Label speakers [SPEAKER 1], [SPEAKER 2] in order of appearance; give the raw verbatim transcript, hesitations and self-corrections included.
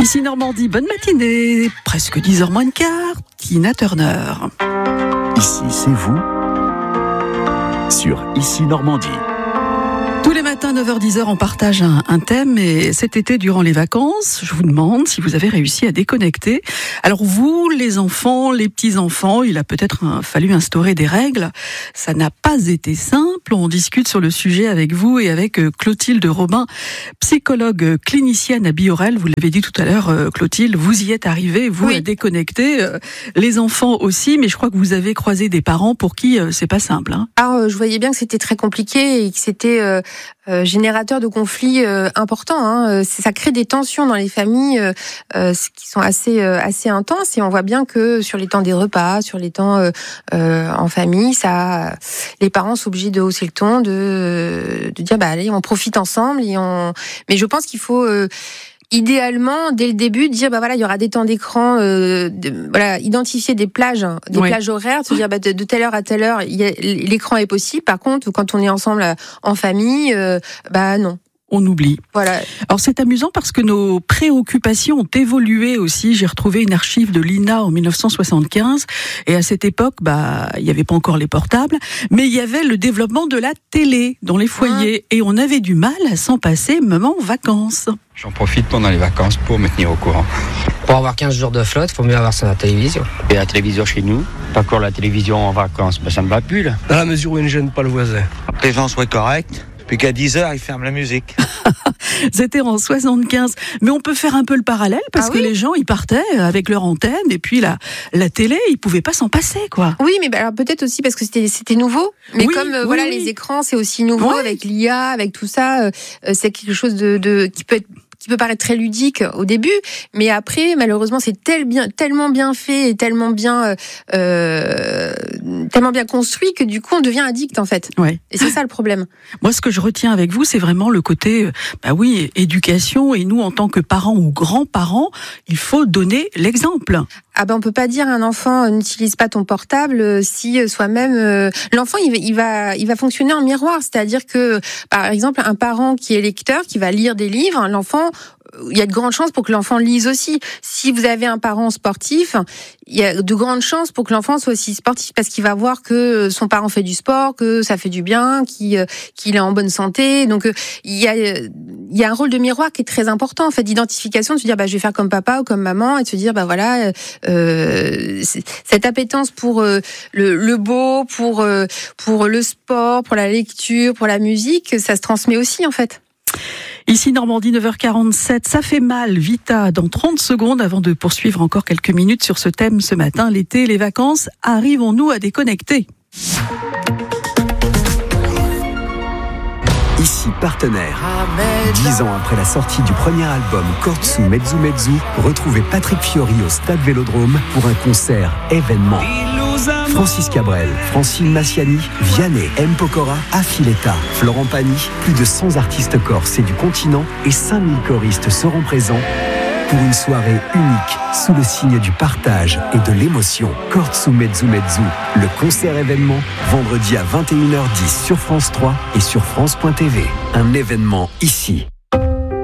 [SPEAKER 1] Ici Normandie, bonne matinée, presque dix heures moins le quart, Tina Turner.
[SPEAKER 2] Ici, c'est vous, sur Ici Normandie.
[SPEAKER 1] Tous les matins, neuf heures dix, on partage un, un thème et cet été, durant les vacances, je vous demande si vous avez réussi à déconnecter. Alors vous, les enfants, les petits-enfants, il a peut-être un, fallu instaurer des règles. Ça n'a pas été simple. On discute sur le sujet avec vous et avec Clotilde Robin, psychologue clinicienne à Biorel. Vous l'avez dit tout à l'heure, Clotilde, vous y êtes arrivée, vous, oui. à déconnecter. Les enfants aussi, mais je crois que vous avez croisé des parents pour qui c'est pas simple. Hein.
[SPEAKER 3] Alors, je voyais bien que c'était très compliqué et que c'était... Euh... Euh, générateur de conflits euh, importants. Hein. Ça crée des tensions dans les familles euh, euh, qui sont assez euh, assez intenses et on voit bien que sur les temps des repas, sur les temps euh, euh, en famille, ça, les parents sont obligés de hausser le ton, de de dire bah allez, on profite ensemble et on. Mais je pense qu'il faut euh, idéalement, dès le début, dire bah voilà, il y aura des temps d'écran, euh, de, voilà, identifier des plages, des ouais. plages horaires, se dire bah de, de telle heure à telle heure, il y a, l'écran est possible. Par contre, quand on est ensemble en famille, euh, bah non.
[SPEAKER 1] On oublie.
[SPEAKER 3] Voilà.
[SPEAKER 1] Alors c'est amusant parce que nos préoccupations ont évolué aussi. J'ai retrouvé une archive de l'I N A en dix-neuf cent soixante-quinze et à cette époque, bah il y avait pas encore les portables, mais il y avait le développement de la télé dans les foyers ah. et on avait du mal à s'en passer même en vacances.
[SPEAKER 4] J'en profite pendant les vacances pour me tenir au courant.
[SPEAKER 5] Pour avoir quinze jours de flotte, il faut mieux avoir ça à la télévision.
[SPEAKER 6] Et la télévision chez nous, pas encore la télévision en vacances, ben ça me va plus là.
[SPEAKER 7] Dans la mesure où elle ne gêne pas le voisin.
[SPEAKER 6] Que les gens soient corrects. Puis qu'à dix heures, ils ferment la musique.
[SPEAKER 1] C'était en soixante-quinze. Mais on peut faire un peu le parallèle parce ah que oui les gens, ils partaient avec leur antenne et puis la, la télé, ils pouvaient pas s'en passer, quoi.
[SPEAKER 3] Oui, mais alors peut-être aussi parce que c'était, c'était nouveau. Mais
[SPEAKER 1] oui,
[SPEAKER 3] comme euh,
[SPEAKER 1] oui,
[SPEAKER 3] voilà,
[SPEAKER 1] oui.
[SPEAKER 3] les écrans, c'est aussi nouveau ouais. avec l'I A, avec tout ça. Euh, c'est quelque chose de, de qui peut être qui peut paraître très ludique au début, mais après, malheureusement, c'est tel bien, tellement bien fait et tellement bien, euh, tellement bien construit que du coup, on devient addict en fait.
[SPEAKER 1] Ouais.
[SPEAKER 3] Et c'est ça le problème.
[SPEAKER 1] Moi, ce que je retiens avec vous, c'est vraiment le côté, bah oui, éducation. Et nous, en tant que parents ou grands-parents, il faut donner l'exemple.
[SPEAKER 3] Ah ben, on peut pas dire à un enfant n'utilise pas ton portable si soi-même euh, l'enfant il va, il va il va fonctionner en miroir, c'est-à-dire que par exemple un parent qui est lecteur, qui va lire des livres, l'enfant il y a de grandes chances pour que l'enfant lise aussi. Si vous avez un parent sportif, il y a de grandes chances pour que l'enfant soit aussi sportif parce qu'il va voir que son parent fait du sport, que ça fait du bien, qu'il, qu'il est en bonne santé. Donc il y a il y a un rôle de miroir qui est très important en fait, d'identification, de se dire bah je vais faire comme papa ou comme maman et de se dire bah voilà euh, cette appétence pour euh, le, le beau, pour euh, pour le sport, pour la lecture, pour la musique, ça se transmet aussi en fait.
[SPEAKER 1] Ici Normandie, neuf heures quarante-sept, ça fait mal, Vita, dans trente secondes, avant de poursuivre encore quelques minutes sur ce thème ce matin, l'été, les vacances, arrivons-nous à déconnecter ?
[SPEAKER 2] Ici Partenaire. Dix ans après la sortie du premier album Kortsu Mezzu Mezzu, retrouvez Patrick Fiori au Stade Vélodrome pour un concert événement. Francis Cabrel, Francine Massiani, Vianney, M. Pokora, Affiletta, Florent Pagny, plus de cent artistes corses et du continent et cinq mille choristes seront présents pour une soirée unique sous le signe du partage et de l'émotion. Kortsu Mezzu Mezzu, le concert événement, vendredi à vingt et une heures dix sur France trois et sur France point T V. Un événement ici.